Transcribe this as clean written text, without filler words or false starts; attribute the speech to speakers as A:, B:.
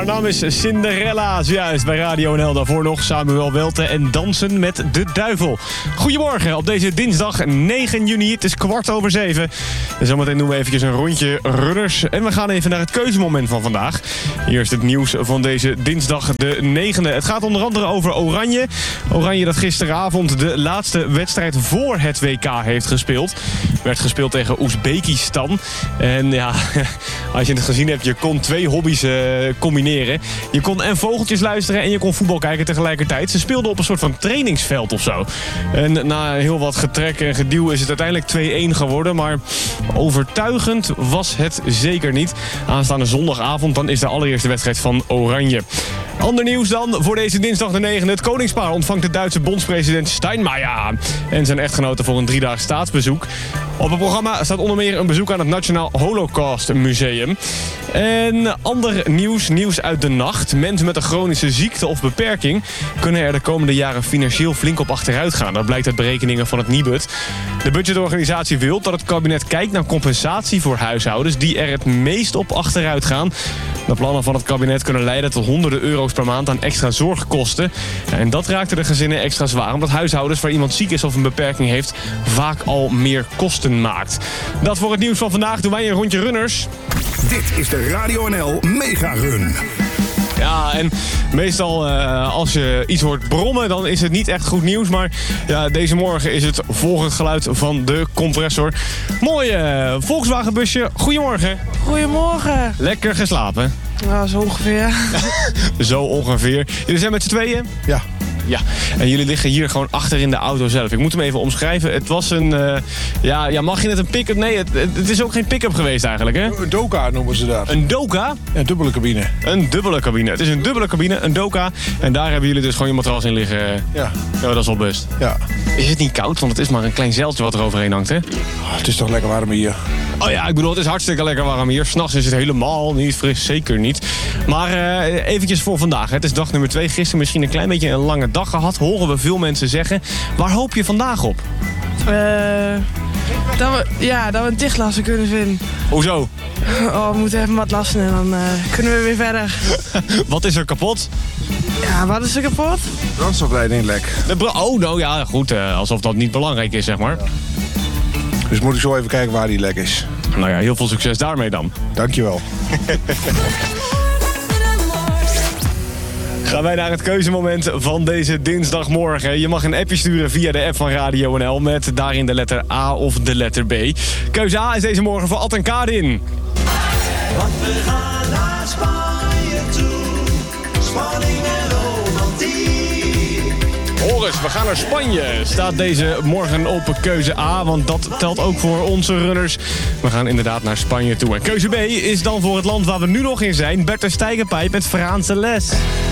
A: Haar naam is Cinderella, zojuist bij Radio NL. Daarvoor nog Samuel Welte en Dansen met de Duivel. Goedemorgen op deze dinsdag 9 juni. Het is 6:15. En zometeen doen we eventjes een rondje runners. En we gaan even naar het keuzemoment van vandaag. Hier is het nieuws van deze dinsdag de 9e. Het gaat onder andere over Oranje. Oranje dat gisteravond de laatste wedstrijd voor het WK heeft gespeeld. Werd gespeeld tegen Oezbekistan. En ja, als je het gezien hebt, je kon twee hobby's combineren. Je kon en vogeltjes luisteren en je kon voetbal kijken tegelijkertijd. Ze speelden op een soort van trainingsveld of zo. En na heel wat getrek en geduw is het uiteindelijk 2-1 geworden. Maar overtuigend was het zeker niet. Aanstaande zondagavond dan is de allereerste wedstrijd van Oranje. Ander nieuws dan voor deze dinsdag de 9e. Het koningspaar ontvangt de Duitse bondspresident Steinmeier en zijn echtgenote voor een 3-daags staatsbezoek. Op het programma staat onder meer een bezoek aan het Nationaal Holocaust Museum. En ander nieuws uit de nacht. Mensen met een chronische ziekte of beperking kunnen er de komende jaren financieel flink op achteruit gaan. Dat blijkt uit berekeningen van het Nibud. De budgetorganisatie wil dat het kabinet kijkt naar compensatie voor huishoudens die er het meest op achteruit gaan. De plannen van het kabinet kunnen leiden tot honderden euro's per maand aan extra zorgkosten. En dat raakte de gezinnen extra zwaar, omdat huishoudens waar iemand ziek is of een beperking heeft vaak al meer kosten maakt. Dat voor het nieuws van vandaag. Doen wij een rondje runners.
B: Dit is de Radio NL Mega Run.
A: Ja, en meestal als je iets hoort brommen, dan is het niet echt goed nieuws. Maar ja, deze morgen is het volgend geluid van de compressor. Mooi Volkswagen busje. Goedemorgen.
C: Goedemorgen.
A: Lekker geslapen?
C: Ja, zo ongeveer.
A: Zo ongeveer. Jullie zijn met z'n tweeën?
B: Ja.
A: Ja, en jullie liggen hier gewoon achter in de auto zelf. Ik moet hem even omschrijven. Het was een... mag je het een pick-up? Nee, het is ook geen pick-up geweest eigenlijk, hè?
B: Een Doka noemen ze daar.
A: Een Doka?
B: Ja, dubbele cabine.
A: Een dubbele cabine. Het is een dubbele cabine, een Doka. En daar hebben jullie dus gewoon je matras in liggen.
B: Ja.
A: Ja, dat is wel best.
B: Ja.
A: Is het niet koud? Want het is maar een klein zeiltje wat er overheen hangt, hè?
B: Het is toch lekker warm hier.
A: Oh ja, ik bedoel, het is hartstikke lekker warm hier. 's Nachts is het helemaal niet fris, zeker niet. Maar eventjes voor vandaag. Het is dag nummer 2. Gisteren misschien een klein beetje een lange dag gehad. Horen we veel mensen zeggen. Waar hoop je vandaag op?
C: Dat we een dichtlassen kunnen vinden.
A: Hoezo?
C: Oh, we moeten even wat lassen en dan kunnen we weer verder.
A: Wat is er kapot?
C: Ja, wat is er kapot?
B: Brandstofleiding lek.
A: Oh, nou ja, goed. Alsof dat niet belangrijk is, zeg maar.
B: Dus moet ik zo even kijken waar die lek is.
A: Nou ja, heel veel succes daarmee dan.
B: Dankjewel.
A: Gaan wij naar het keuzemoment van deze dinsdagmorgen. Je mag een appje sturen via de app van Radio NL met daarin de letter A of de letter B. Keuze A is deze morgen voor Ad en Karin.
D: Want we gaan naar Spanje toe. Spanning en romantiek.
A: Horus, we gaan naar Spanje. Staat deze morgen op keuze A, want dat telt ook voor onze runners. We gaan inderdaad naar Spanje toe. En keuze B is dan voor het land waar we nu nog in zijn. Bertha Steigenpijp met Franse les.